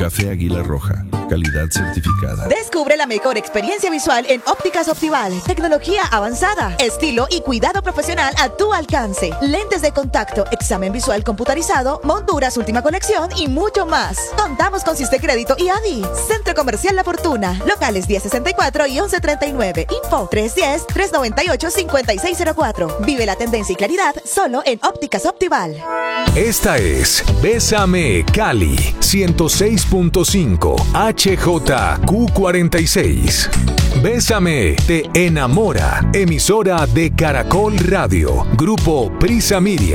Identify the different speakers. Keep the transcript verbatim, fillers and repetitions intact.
Speaker 1: Café Águila Roja, calidad certificada.
Speaker 2: Descubre la mejor experiencia visual en Ópticas Optival. Tecnología avanzada, estilo y cuidado profesional a tu alcance. Lentes de contacto, examen visual computarizado, monturas última colección y mucho más. Contamos con Siste Crédito y A D I. Centro Comercial La Fortuna. Locales diez sesenta y cuatro y once treinta y nueve. Info tres uno cero, tres nueve ocho, cinco seis cero cuatro. Vive la tendencia y claridad solo en Ópticas Optival.
Speaker 3: Esta es Bésame Cali ciento seis punto cinco H J Q cuarenta y seis. Bésame te enamora. Emisora de Caracol Radio. Grupo Prisa Media.